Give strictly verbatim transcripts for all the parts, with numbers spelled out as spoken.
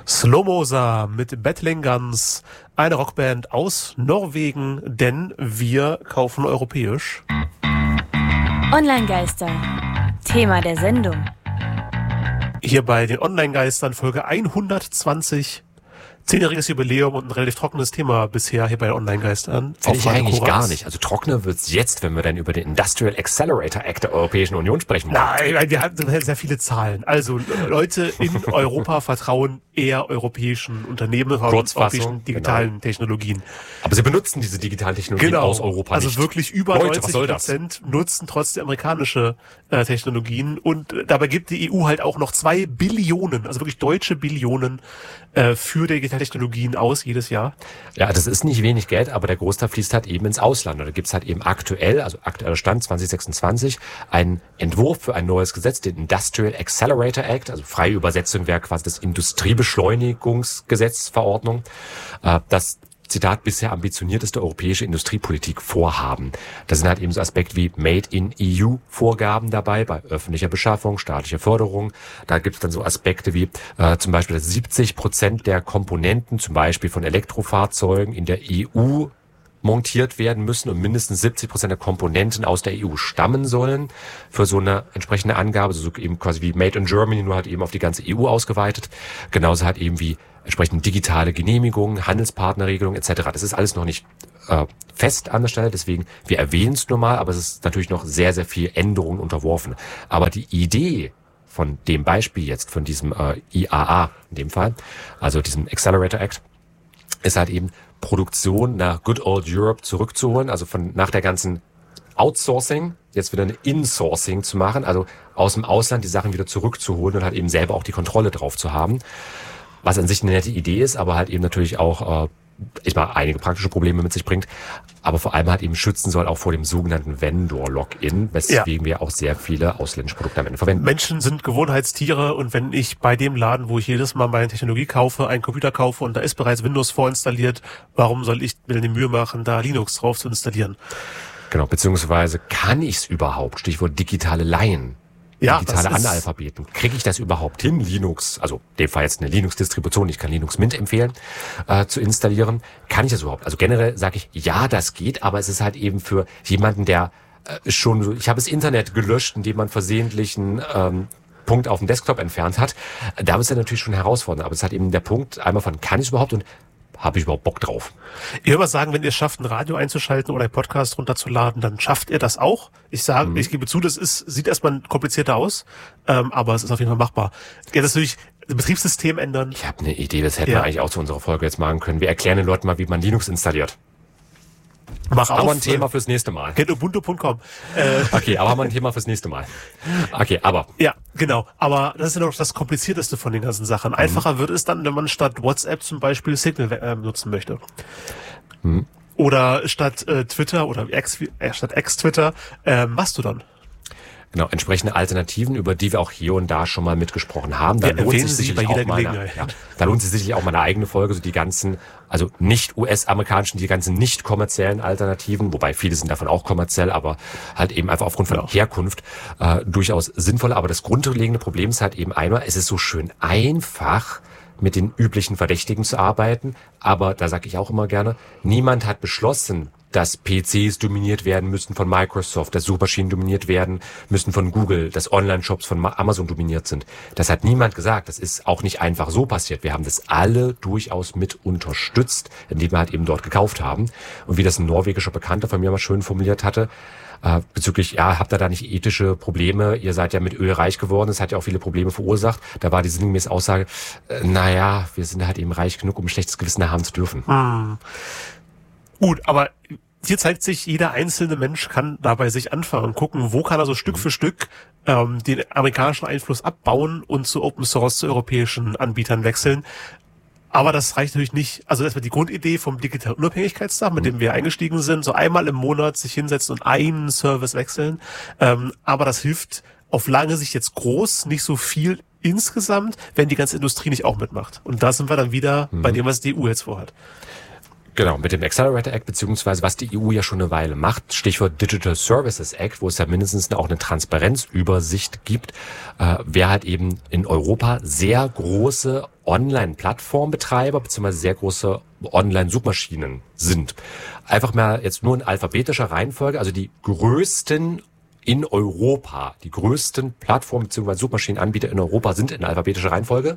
Slowmoza mit Battling Guns, eine Rockband aus Norwegen, denn wir kaufen europäisch. Online-Geister, Thema der Sendung. Hier bei den Online-Geistern Folge hundertzwanzig. Zehnjähriges Jubiläum und ein relativ trockenes Thema bisher hier bei den Online-Geistern. Finde ich eigentlich gar nicht. Also trockener wird's jetzt, wenn wir dann über den Industrial Accelerator Act der Europäischen Union sprechen wollen. Nein, wir haben sehr viele Zahlen. Also Leute in Europa vertrauen eher europäischen Unternehmen, europäischen digitalen genau. Technologien. Aber sie benutzen diese digitalen Technologien genau. aus Europa nicht. Also wirklich über Leute, neunzig Prozent nutzen trotzdem amerikanische äh, Technologien. Und äh, dabei gibt die E U halt auch noch zwei Billionen, also wirklich deutsche Billionen äh, für digitale Technologien aus jedes Jahr. Ja, das ist nicht wenig Geld, aber der Großteil fließt halt eben ins Ausland. Und da gibt's halt eben aktuell, also aktueller Stand zwanzig sechsundzwanzig, einen Entwurf für ein neues Gesetz, den Industrial Accelerator Act, also freie Übersetzung wäre quasi das Industriebeschleunigungsgesetzverordnung, äh, das Zitat, bisher ambitionierteste europäische Industriepolitik-Vorhaben. Da sind halt eben so Aspekte wie Made-in-E U-Vorgaben dabei, bei öffentlicher Beschaffung, staatlicher Förderung. Da gibt es dann so Aspekte wie äh, zum Beispiel, dass siebzig Prozent der Komponenten, zum Beispiel von Elektrofahrzeugen, in der E U montiert werden müssen und mindestens siebzig Prozent der Komponenten aus der E U stammen sollen. Für so eine entsprechende Angabe, so eben quasi wie Made in Germany, nur halt eben auf die ganze E U ausgeweitet. Genauso halt eben wie entsprechend digitale Genehmigungen, Handelspartnerregelungen et cetera. Das ist alles noch nicht äh, fest an der Stelle, deswegen, wir erwähnen es nur mal, aber es ist natürlich noch sehr, sehr viel Änderungen unterworfen. Aber die Idee von dem Beispiel jetzt, von diesem äh, I A A in dem Fall, also diesem Accelerator Act, ist halt eben Produktion nach Good Old Europe zurückzuholen, also von nach der ganzen Outsourcing, jetzt wieder eine Insourcing zu machen, also aus dem Ausland die Sachen wieder zurückzuholen und halt eben selber auch die Kontrolle drauf zu haben. Was an sich eine nette Idee ist, aber halt eben natürlich auch, äh, ich meine, einige praktische Probleme mit sich bringt, aber vor allem halt eben schützen soll auch vor dem sogenannten Vendor-Login, weswegen ja. wir auch sehr viele ausländische Produkte am Ende verwenden. Menschen sind Gewohnheitstiere und wenn ich bei dem Laden, wo ich jedes Mal meine Technologie kaufe, einen Computer kaufe und da ist bereits Windows vorinstalliert, warum soll ich mir die Mühe machen, da Linux drauf zu installieren? Genau, beziehungsweise kann ich es überhaupt? Stichwort digitale Laien. Ja, digitale Analphabeten. Kriege ich das überhaupt hin, Linux, also in dem Fall jetzt eine Linux-Distribution, ich kann Linux Mint empfehlen, äh, zu installieren? Kann ich das überhaupt? Also generell sage ich, ja, das geht, aber es ist halt eben für jemanden, der äh, schon, ich habe das Internet gelöscht, indem man versehentlich einen ähm, Punkt auf dem Desktop entfernt hat. Da ist ja natürlich schon herausfordernd, aber es ist halt eben der Punkt einmal von, kann ich es überhaupt und habe ich überhaupt Bock drauf? Ich würde mal sagen, wenn ihr es schafft, ein Radio einzuschalten oder einen Podcast runterzuladen, dann schafft ihr das auch. Ich sage, mhm. ich gebe zu, das ist sieht erstmal komplizierter aus, ähm, aber es ist auf jeden Fall machbar. Ja, das natürlich das Betriebssystem ändern. Ich habe eine Idee, das hätten ja. wir eigentlich auch zu unserer Folge jetzt machen können. Wir erklären den Leuten mal, wie man Linux installiert. Mach aber auf, ein Thema fürs nächste Mal. Get ubuntu punkt com. Äh, okay, aber haben wir ein Thema fürs nächste Mal. Okay, aber. Ja, genau. Aber das ist ja noch das Komplizierteste von den ganzen Sachen. Einfacher mhm. wird es dann, wenn man statt WhatsApp zum Beispiel Signal äh, nutzen möchte. Mhm. Oder statt äh, Twitter oder X, äh, statt X-Twitter äh, Mastodon. Genau, entsprechende Alternativen, über die wir auch hier und da schon mal mitgesprochen haben. Da ja, lohnt sich sicherlich bei jeder auch meine, ja, da lohnt sich sicherlich auch mal eine eigene Folge, so die ganzen, also nicht U S-amerikanischen, die ganzen nicht kommerziellen Alternativen, wobei viele sind davon auch kommerziell, aber halt eben einfach aufgrund von genau. Herkunft äh, durchaus sinnvoll. Aber das grundlegende Problem ist halt eben einmal, es ist so schön einfach, mit den üblichen Verdächtigen zu arbeiten, aber da sage ich auch immer gerne, niemand hat beschlossen, dass P Cs dominiert werden müssen von Microsoft, dass Suchmaschinen dominiert werden müssen von Google, dass Online-Shops von Amazon dominiert sind. Das hat niemand gesagt. Das ist auch nicht einfach so passiert. Wir haben das alle durchaus mit unterstützt, indem wir halt eben dort gekauft haben. Und wie das ein norwegischer Bekannter von mir mal schön formuliert hatte, äh, bezüglich, ja, habt ihr da nicht ethische Probleme? Ihr seid ja mit Öl reich geworden. Es hat ja auch viele Probleme verursacht. Da war die sinngemäße Aussage, äh, naja, wir sind halt eben reich genug, um ein schlechtes Gewissen haben zu dürfen. Hm. Gut, aber hier zeigt sich, jeder einzelne Mensch kann dabei sich anfangen und gucken, wo kann er so Stück für Stück ähm, den amerikanischen Einfluss abbauen und zu Open Source, zu europäischen Anbietern wechseln. Aber das reicht natürlich nicht. Also das war die Grundidee vom digitalen Unabhängigkeitstag, mit dem wir eingestiegen sind, so einmal im Monat sich hinsetzen und einen Service wechseln. Ähm, aber das hilft auf lange Sicht jetzt groß, nicht so viel insgesamt, wenn die ganze Industrie nicht auch mitmacht. Und da sind wir dann wieder mhm. bei dem, was die E U jetzt vorhat. Genau, mit dem Accelerator Act, beziehungsweise was die E U ja schon eine Weile macht, Stichwort Digital Services Act, wo es ja mindestens auch eine Transparenzübersicht gibt, äh, wer halt eben in Europa sehr große Online-Plattformbetreiber beziehungsweise sehr große Online-Suchmaschinen sind. Einfach mal jetzt nur in alphabetischer Reihenfolge, also die größten in Europa, die größten Plattformen beziehungsweise Suchmaschinenanbieter in Europa sind in alphabetischer Reihenfolge.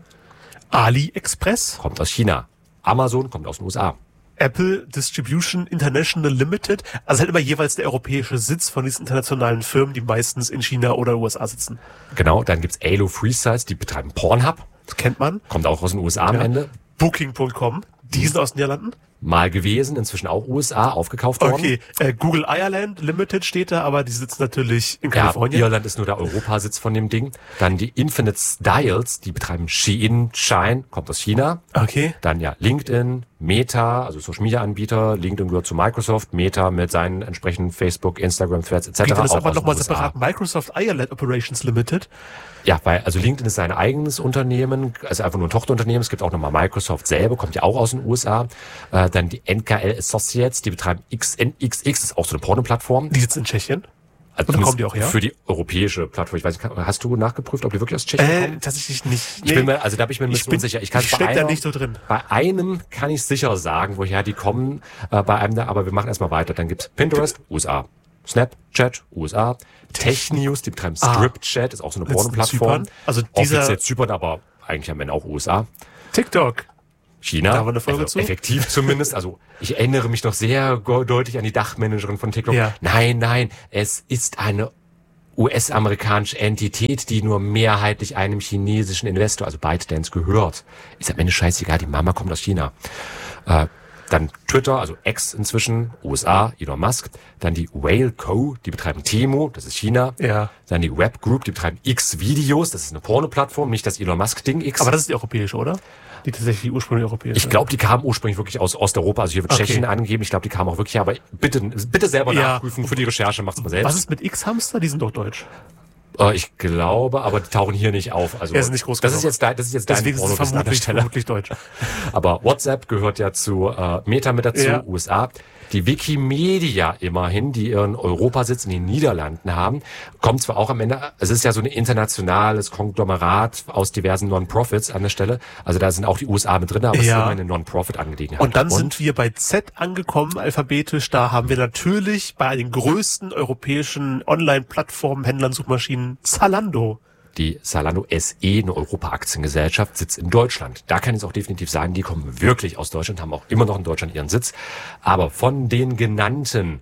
AliExpress kommt aus China. Amazon kommt aus den U S A. Apple Distribution International Limited, also halt immer jeweils der europäische Sitz von diesen internationalen Firmen, die meistens in China oder U S A sitzen. Genau, dann gibt's Alo Free Sites, die betreiben Pornhub. Das kennt man. Kommt auch aus den U S A am ja. Ende. Booking Punkt com, die sind aus den Niederlanden. Mal gewesen, inzwischen auch U S A, aufgekauft worden. Okay, äh, Google Ireland Limited steht da, aber die sitzen natürlich in Ja, Kalifornien. Irland ist nur der Europasitz von dem Ding. Dann die Infinite Styles, die betreiben Shein, Shine, kommt aus China. Okay. Dann ja LinkedIn, Meta, also Social Media Anbieter. LinkedIn gehört zu Microsoft, Meta mit seinen entsprechenden Facebook, Instagram, Threads et cetera. Bietet das auch aber aus nochmal den U S A. separat Microsoft Ireland Operations Limited. Ja, weil also LinkedIn ist sein eigenes Unternehmen, also einfach nur ein Tochterunternehmen. Es gibt auch nochmal Microsoft selber, kommt ja auch aus den U S A. Äh, dann die N K L Associates, die betreiben X N X X, das ist auch so eine Porno-Plattform. Die sitzt in Tschechien. Also Oder kommen die auch her? Für die europäische Plattform. Ich weiß nicht, hast du nachgeprüft, ob die wirklich aus Tschechien Äh, kommen? tatsächlich nicht. Ich bin mir, also da bin ich mir ein bisschen unsicher. Ich kann ich bei steck da einer- nicht so drin. Bei einem kann ich sicher sagen, woher die kommen. Äh, bei einem da, aber wir machen erstmal weiter. Dann gibt's Pinterest, U S A. Snapchat, U S A. Technews, die betreiben Ah. ScriptChat, ist auch so eine Sitzen in Porno-Plattform. Zypern. Also dieser- Offiziell Zypern, aber eigentlich am Ende auch U S A. TikTok. China. Da haben wir eine Folge also zu. Effektiv zumindest. Also ich erinnere mich noch sehr go- deutlich an die Dachmanagerin von TikTok. Ja. Nein, nein, es ist eine U S-amerikanische Entität, die nur mehrheitlich einem chinesischen Investor, also ByteDance, gehört. Ist am Ende scheißegal, die Mama kommt aus China. Äh, dann Twitter, also X inzwischen, U S A, Elon Musk. Dann die Whale Co., die betreiben Temu, das ist China. Ja. Dann die Web Group, die betreiben X-Videos, das ist eine Porno-Plattform, nicht das Elon Musk-Ding X. Aber das ist die europäische, oder? Die tatsächlich ursprünglich europäische. Ich glaube, die kamen ursprünglich wirklich aus Osteuropa, also hier wird Okay. Tschechien angegeben. Ich glaube, die kamen auch wirklich, aber bitte, bitte selber Ja. nachprüfen für die Recherche, macht's mal selbst. Was ist mit X-Hamster? Die sind doch deutsch. Äh, ich glaube, aber die tauchen hier nicht auf. Also Ja, sind nicht groß das genug. ist jetzt dein, das ist jetzt dein Deswegen ist es Pornowissen an der vermutlich, Stelle. vermutlich deutsch. Aber WhatsApp gehört ja zu äh, Meta mit dazu, Ja. U S A. Die Wikimedia immerhin, die ihren Europasitz in den Niederlanden haben, kommt zwar auch am Ende, es ist ja so ein internationales Konglomerat aus diversen Non-Profits an der Stelle. Also da sind auch die U S A mit drin, aber es ist Ja. immer eine Non-Profit-Angelegenheit. Und dann sind wir bei Z angekommen, alphabetisch. Da haben wir natürlich bei den größten europäischen Online-Plattformen, Händlern, Suchmaschinen Zalando. Die Zalando S E, eine Europa-Aktiengesellschaft, sitzt in Deutschland. Da kann ich es auch definitiv sagen, die kommen wirklich aus Deutschland, haben auch immer noch in Deutschland ihren Sitz. Aber von den genannten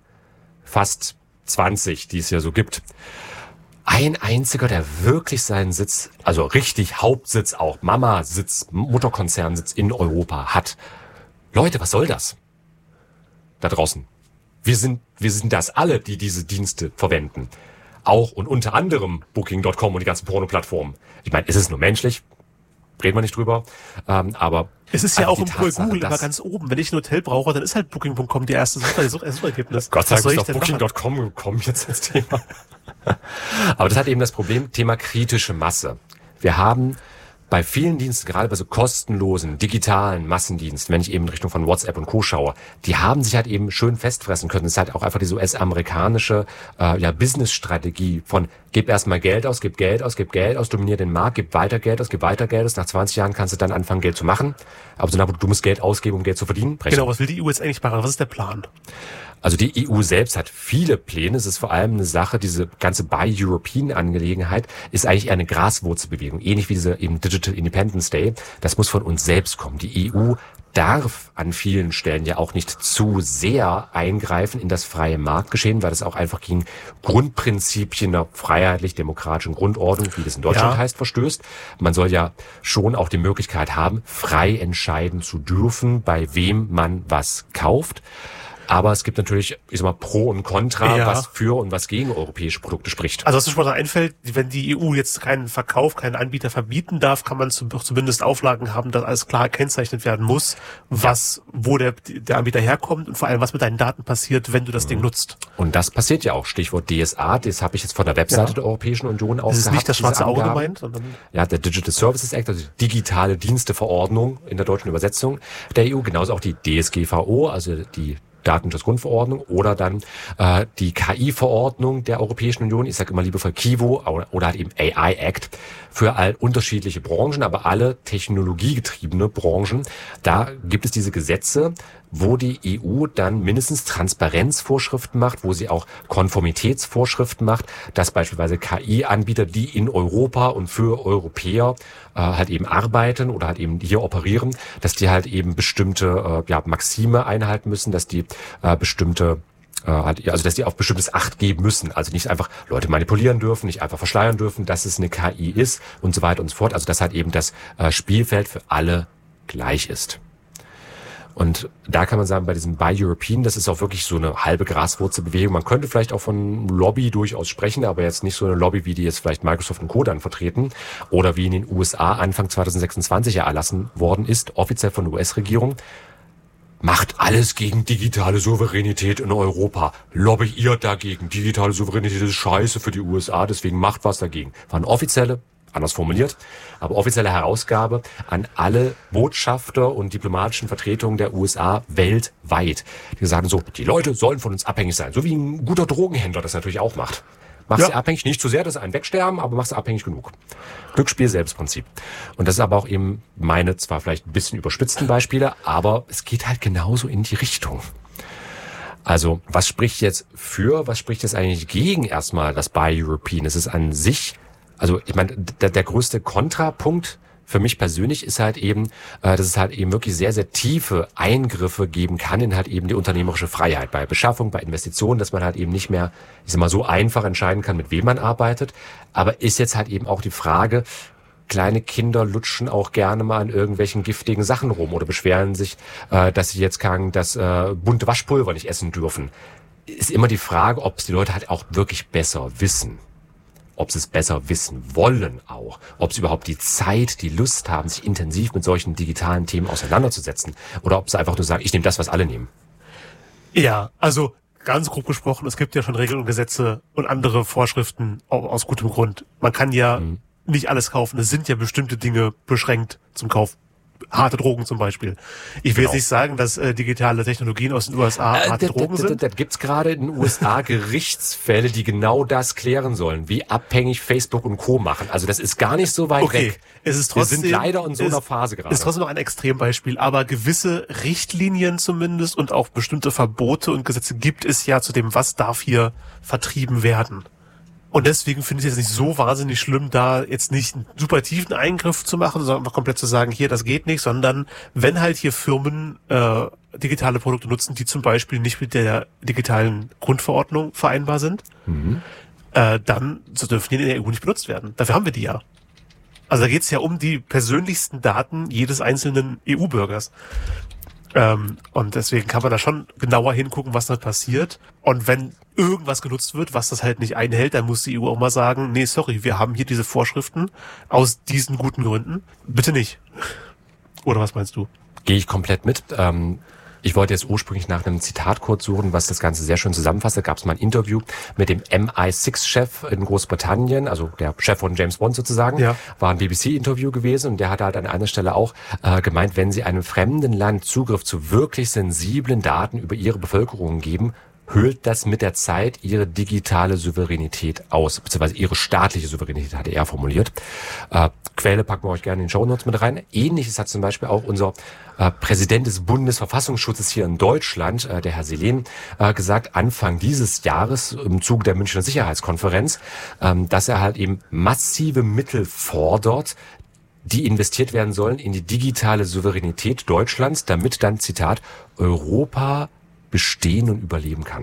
fast zwanzig, die es ja so gibt, ein einziger, der wirklich seinen Sitz, also richtig Hauptsitz auch, Mama-Sitz, Mutterkonzernsitz in Europa hat. Leute, was soll das? Da draußen. Wir sind, wir sind das alle, die diese Dienste verwenden. Auch und unter anderem Booking Punkt com und die ganzen Porno-Plattformen. Ich meine, ist es nur menschlich? Reden wir nicht drüber. Ähm, aber Es ist ja einfach auch im die Google Tatsache, Google immer dass- ganz oben. Wenn ich ein Hotel brauche, dann ist halt Booking Punkt com die erste Such- Such- Suchergebnis. Gott sei Was Dank soll ist ich auf denn Booking machen? Punkt com gekommen jetzt als Thema. Aber das hat eben das Problem, Thema kritische Masse. Wir haben bei vielen Diensten, gerade bei so kostenlosen, digitalen Massendiensten, wenn ich eben in Richtung von WhatsApp und Co. schaue, die haben sich halt eben schön festfressen können. Das ist halt auch einfach diese U S-amerikanische äh, ja, Business-Strategie von gib erstmal Geld aus, gib Geld aus, gib Geld aus, dominier den Markt, gib weiter Geld aus, gib weiter Geld aus. Nach zwanzig Jahren kannst du dann anfangen, Geld zu machen. Aber so nach, du musst Geld ausgeben, um Geld zu verdienen. Brechen. Genau, was will die E U jetzt eigentlich machen? Was ist der Plan? Also die E U selbst hat viele Pläne. Es ist vor allem eine Sache, diese ganze Buy-European-Angelegenheit ist eigentlich eher eine Graswurzelbewegung, ähnlich wie diese eben Digital Independence Day. Das muss von uns selbst kommen. Die E U darf an vielen Stellen ja auch nicht zu sehr eingreifen in das freie Marktgeschehen, weil das auch einfach gegen Grundprinzipien der freiheitlich-demokratischen Grundordnung, wie das in Deutschland Ja. heißt, verstößt. Man soll ja schon auch die Möglichkeit haben, frei entscheiden zu dürfen, bei wem man was kauft. Aber es gibt natürlich, ich sag mal, Pro und Contra, Ja. was für und was gegen europäische Produkte spricht. Also was mir spontan einfällt, wenn die E U jetzt keinen Verkauf, keinen Anbieter verbieten darf, kann man zum, zumindest Auflagen haben, dass alles klar gekennzeichnet werden muss, was, wo der, der Anbieter herkommt und vor allem, was mit deinen Daten passiert, wenn du das mhm. Ding nutzt. Und das passiert ja auch. Stichwort D S A, das habe ich jetzt von der Webseite ja. der Europäischen Union auch Das ist gehabt, nicht das schwarze Auge gemeint, sondern ja, der Digital Services Act, also die digitale Diensteverordnung in der deutschen Übersetzung der E U, genauso auch die D S G V O, also die Datenschutzgrundverordnung oder dann äh, die K I-Verordnung der Europäischen Union, ich sage immer liebevoll KIVO oder, oder halt eben A I-Act für all unterschiedliche Branchen, aber alle technologiegetriebene Branchen. Da gibt es diese Gesetze, wo die E U dann mindestens Transparenzvorschriften macht, wo sie auch Konformitätsvorschriften macht, dass beispielsweise K I-Anbieter, die in Europa und für Europäer äh, halt eben arbeiten oder halt eben hier operieren, dass die halt eben bestimmte äh, ja, Maxime einhalten müssen, dass die äh, bestimmte also dass die auf bestimmtes Acht geben müssen, also nicht einfach Leute manipulieren dürfen, nicht einfach verschleiern dürfen, dass es eine K I ist und so weiter und so fort, also dass halt eben das Spielfeld für alle gleich ist. Und da kann man sagen, bei diesem Buy European, das ist auch wirklich so eine halbe Graswurzelbewegung. Man könnte vielleicht auch von Lobby durchaus sprechen, aber jetzt nicht so eine Lobby, wie die jetzt vielleicht Microsoft und Co. dann vertreten oder wie in den U S A Anfang zwanzig sechsundzwanzig ja erlassen worden ist, offiziell von der U S-Regierung. Macht alles gegen digitale Souveränität in Europa. Lobbyiert dagegen. Digitale Souveränität ist scheiße für die U S A, deswegen macht was dagegen. War eine offizielle, anders formuliert, aber offizielle Herausgabe an alle Botschafter und diplomatischen Vertretungen der U S A weltweit. Die sagen so, die Leute sollen von uns abhängig sein. So wie ein guter Drogenhändler das natürlich auch macht. Mach ja. sie abhängig, nicht zu sehr, dass sie einen wegsterben, aber mach sie abhängig genug. Glücksspiel, Selbstprinzip. Und das ist aber auch eben meine, zwar vielleicht ein bisschen überspitzten Beispiele, aber es geht halt genauso in die Richtung. Also, was spricht jetzt für, was spricht jetzt eigentlich gegen erstmal das Buy European? Es ist an sich, also ich meine, der, der größte Kontrapunkt für mich persönlich ist halt eben, äh, dass es halt eben wirklich sehr, sehr tiefe Eingriffe geben kann in halt eben die unternehmerische Freiheit. Bei Beschaffung, bei Investitionen, dass man halt eben nicht mehr, ich sag mal, so einfach entscheiden kann, mit wem man arbeitet. Aber ist jetzt halt eben auch die Frage, kleine Kinder lutschen auch gerne mal an irgendwelchen giftigen Sachen rum oder beschweren sich, äh, dass sie jetzt kann, das äh, bunte Waschpulver nicht essen dürfen. Ist immer die Frage, ob es die Leute halt auch wirklich besser wissen. Ob sie es besser wissen wollen auch. Ob sie überhaupt die Zeit, die Lust haben, sich intensiv mit solchen digitalen Themen auseinanderzusetzen. Oder ob sie einfach nur sagen, ich nehme das, was alle nehmen. Ja, also ganz grob gesprochen, es gibt ja schon Regeln und Gesetze und andere Vorschriften aus gutem Grund. Man kann ja mhm. nicht alles kaufen. Es sind ja bestimmte Dinge beschränkt zum Kauf. Harte Drogen zum Beispiel. Ich will genau. jetzt nicht sagen, dass äh, digitale Technologien aus den U S A äh, harte Drogen da, da, sind. Da, da gibt's gerade in den U S A Gerichtsfälle, die genau das klären sollen, wie abhängig Facebook und Co. machen. Also das ist gar nicht so weit okay. weg. Es ist trotzdem, Wir sind leider in so einer Phase gerade. Es ist trotzdem noch ein Extrembeispiel, aber gewisse Richtlinien zumindest und auch bestimmte Verbote und Gesetze gibt es ja zu dem, was darf hier vertrieben werden. Und deswegen finde ich es jetzt nicht so wahnsinnig schlimm, da jetzt nicht einen super tiefen Eingriff zu machen, sondern einfach komplett zu sagen, hier, das geht nicht, sondern wenn halt hier Firmen äh, digitale Produkte nutzen, die zum Beispiel nicht mit der digitalen Grundverordnung vereinbar sind, mhm. äh, dann so dürfen die in der E U nicht benutzt werden. Dafür haben wir die ja. Also da geht es ja um die persönlichsten Daten jedes einzelnen E U-Bürgers. Ähm, und deswegen kann man da schon genauer hingucken, was da passiert. Und wenn irgendwas genutzt wird, was das halt nicht einhält, dann muss die E U auch mal sagen, nee, sorry, wir haben hier diese Vorschriften aus diesen guten Gründen. Bitte nicht. Oder was meinst du? Gehe ich komplett mit. Ähm Ich wollte jetzt ursprünglich nach einem Zitat kurz suchen, was das Ganze sehr schön zusammenfasst. Da gab es mal ein Interview mit dem M I sechs Chef in Großbritannien, also der Chef von James Bond sozusagen, ja. War ein B B C-Interview gewesen und der hat halt an einer Stelle auch äh, gemeint, wenn sie einem fremden Land Zugriff zu wirklich sensiblen Daten über ihre Bevölkerung geben, höhlt das mit der Zeit ihre digitale Souveränität aus, beziehungsweise ihre staatliche Souveränität, hatte er formuliert. Äh, Quelle packen wir euch gerne in den Shownotes mit rein. Ähnliches hat zum Beispiel auch unser äh, Präsident des Bundesverfassungsschutzes hier in Deutschland, äh, der Herr Selen, äh, gesagt, Anfang dieses Jahres im Zuge der Münchner Sicherheitskonferenz, ähm, dass er halt eben massive Mittel fordert, die investiert werden sollen in die digitale Souveränität Deutschlands, damit dann, Zitat, Europa bestehen und überleben kann.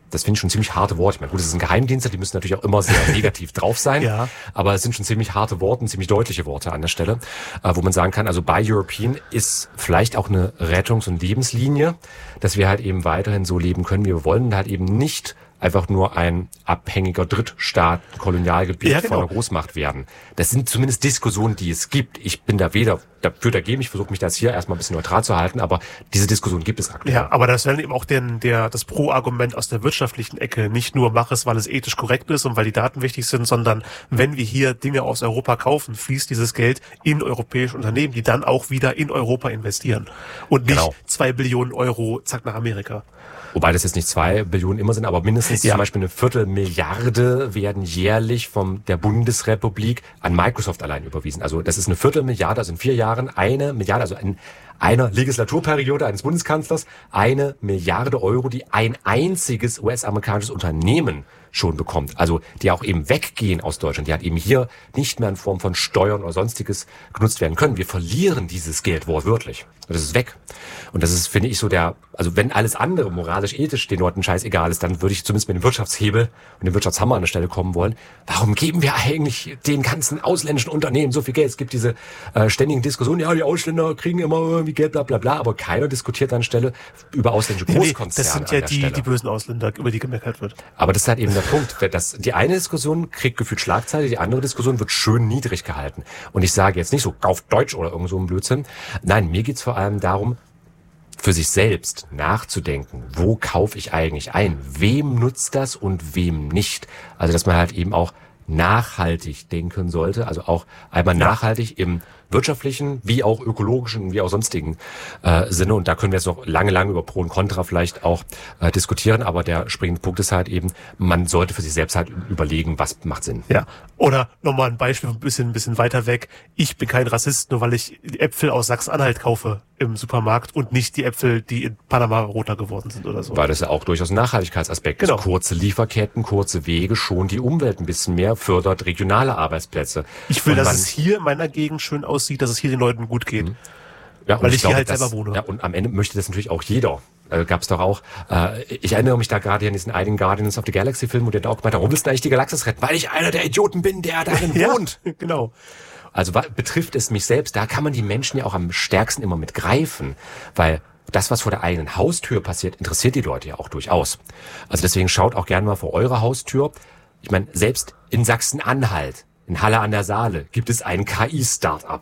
Das finde ich schon ziemlich harte Worte. Ich meine, gut, das ist ein Geheimdienst, die müssen natürlich auch immer sehr negativ drauf sein. Ja. Aber es sind schon ziemlich harte Worte, ziemlich deutliche Worte an der Stelle, äh, wo man sagen kann, also Buy European ist vielleicht auch eine Rettungs- und Lebenslinie, dass wir halt eben weiterhin so leben können, wie wir wollen, und halt eben nicht einfach nur ein abhängiger Drittstaat, Kolonialgebiet Ja, genau. von einer Großmacht werden. Das sind zumindest Diskussionen, die es gibt. Ich bin da weder dafür dagegen, ich versuche mich das hier erstmal ein bisschen neutral zu halten, aber diese Diskussion gibt es aktuell. Ja, aber das wäre eben auch den, der, das Pro-Argument aus der wirtschaftlichen Ecke. Nicht nur mach es, weil es ethisch korrekt ist und weil die Daten wichtig sind, sondern wenn wir hier Dinge aus Europa kaufen, fließt dieses Geld in europäische Unternehmen, die dann auch wieder in Europa investieren. Und nicht Genau. zwei Billionen Euro, zack, nach Amerika. Wobei das jetzt nicht zwei Billionen immer sind, aber mindestens Ja. zum Beispiel eine Viertelmilliarde werden jährlich von der Bundesrepublik an Microsoft allein überwiesen. Also das ist eine Viertelmilliarde, also in vier Jahren eine Milliarde, also in einer Legislaturperiode eines Bundeskanzlers eine Milliarde Euro, die ein einziges U S-amerikanisches Unternehmen schon bekommt. Also die auch eben weggehen aus Deutschland, die halt eben hier nicht mehr in Form von Steuern oder sonstiges genutzt werden können. Wir verlieren dieses Geld wortwörtlich. Das ist weg. Und das ist, finde ich, so der, also wenn alles andere moralisch, ethisch den Leuten scheißegal ist, dann würde ich zumindest mit dem Wirtschaftshebel und dem Wirtschaftshammer an der Stelle kommen wollen. Warum geben wir eigentlich den ganzen ausländischen Unternehmen so viel Geld? Es gibt diese äh, ständigen Diskussionen, ja, die Ausländer kriegen immer irgendwie Geld, bla bla bla, aber keiner diskutiert an der Stelle über ausländische Nee, Großkonzerne. das sind ja an der die, Stelle. die bösen Ausländer, über die gemeckert wird. Aber das ist halt eben der Punkt. Das, die eine Diskussion kriegt gefühlt Schlagzeile, die andere Diskussion wird schön niedrig gehalten. Und ich sage jetzt nicht so, kauft Deutsch oder irgend so ein Blödsinn. Nein, mir geht's vor allem darum, für sich selbst nachzudenken, wo kaufe ich eigentlich ein? Wem nutzt das und wem nicht? Also, dass man halt eben auch nachhaltig denken sollte, also auch einmal nachhaltig im wirtschaftlichen, wie auch ökologischen, wie auch sonstigen äh, Sinne. Und da können wir jetzt noch lange, lange über Pro und Contra vielleicht auch äh, diskutieren. Aber der springende Punkt ist halt eben, man sollte für sich selbst halt überlegen, was macht Sinn. Ja. Oder nochmal ein Beispiel ein bisschen, ein bisschen weiter weg. Ich bin kein Rassist, nur weil ich die Äpfel aus Sachsen-Anhalt kaufe im Supermarkt und nicht die Äpfel, die in Panama roter geworden sind oder so. Weil das ja auch durchaus ein Nachhaltigkeitsaspekt ist. Genau. Kurze Lieferketten, kurze Wege, schont die Umwelt ein bisschen mehr, fördert regionale Arbeitsplätze. Ich will, Und dass man- es hier in meiner Gegend schön aussieht, dass es hier den Leuten gut geht. Ja, und Weil ich hier glaube, halt das- selber wohne. Ja, und am Ende möchte das natürlich auch jeder. Äh, gab's doch auch. Äh, ich erinnere mich da gerade an diesen einen Guardians of the Galaxy Film, wo der da auch gemeint hat, warum willst du eigentlich die Galaxis retten? Weil ich einer der Idioten bin, der darin wohnt. Ja, genau. Also wa- betrifft es mich selbst, da kann man die Menschen ja auch am stärksten immer mit greifen, weil das, was vor der eigenen Haustür passiert, interessiert die Leute ja auch durchaus. Also deswegen schaut auch gerne mal vor eurer Haustür. Ich meine, selbst in Sachsen-Anhalt, in Halle an der Saale, gibt es ein K I-Startup.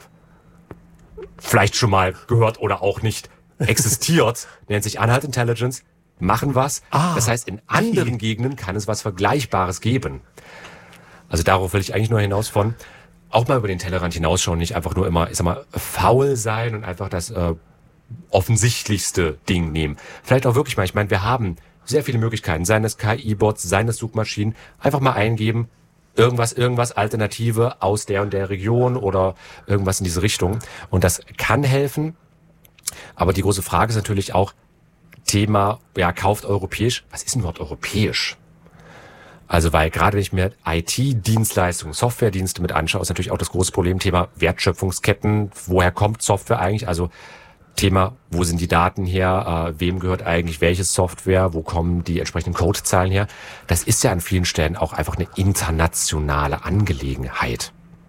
Vielleicht schon mal gehört oder auch nicht existiert, nennt sich Anhalt Intelligence, machen was. Ah, das heißt, in anderen okay. Gegenden kann es was Vergleichbares geben. Also darauf will ich eigentlich nur hinaus von, auch mal über den Tellerrand hinausschauen, nicht einfach nur immer, ich sag mal, faul sein und einfach das äh, offensichtlichste Ding nehmen. Vielleicht auch wirklich mal, ich meine, wir haben sehr viele Möglichkeiten, seien es K I-Bots, seien es Suchmaschinen, einfach mal eingeben, irgendwas, irgendwas Alternative aus der und der Region oder irgendwas in diese Richtung. Und das kann helfen. Aber die große Frage ist natürlich auch, Thema, ja, kauft europäisch. Was ist denn überhaupt europäisch? Also, weil gerade wenn ich mir I T-Dienstleistungen, Softwaredienste mit anschaue, ist natürlich auch das große Problem, Thema Wertschöpfungsketten. Woher kommt Software eigentlich? Also, Thema, wo sind die Daten her? Äh, wem gehört eigentlich welche Software? Wo kommen die entsprechenden Codezahlen her? Das ist ja an vielen Stellen auch einfach eine internationale Angelegenheit.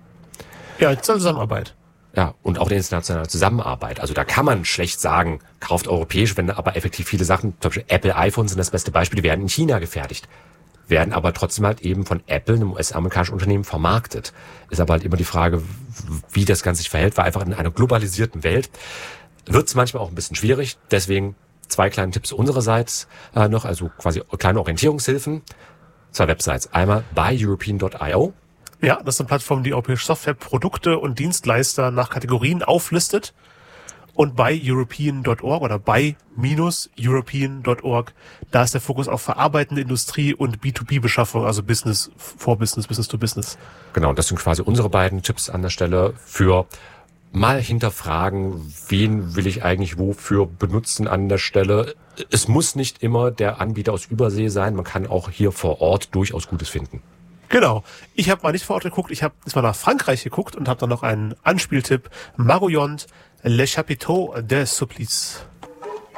Ja, Zusammenarbeit. Ja, und auch eine internationale Zusammenarbeit. Also da kann man schlecht sagen, kauft europäisch, wenn aber effektiv viele Sachen, zum Beispiel Apple iPhones sind das beste Beispiel, die werden in China gefertigt. Werden aber trotzdem halt eben von Apple, einem U S-amerikanischen Unternehmen, vermarktet. Ist aber halt immer die Frage, wie das Ganze sich verhält, weil einfach in einer globalisierten Welt wird es manchmal auch ein bisschen schwierig. Deswegen zwei kleine Tipps unsererseits äh, noch, also quasi kleine Orientierungshilfen. Zwei Websites. Einmal buy european dot i o. Ja, das ist eine Plattform, die europäische Softwareprodukte und Dienstleister nach Kategorien auflistet. Und buy european dot org oder buy European dot org, da ist der Fokus auf verarbeitende Industrie und B zwei B-Beschaffung, also Business for Business, Business to Business. Genau, und das sind quasi unsere beiden Tipps an der Stelle für mal hinterfragen, wen will ich eigentlich wofür benutzen an der Stelle. Es muss nicht immer der Anbieter aus Übersee sein, man kann auch hier vor Ort durchaus Gutes finden. Genau. Ich habe mal nicht vor Ort geguckt, ich habe diesmal nach Frankreich geguckt und habe dann noch einen Anspieltipp. Marouillon, Le Chapiteau des Supplices.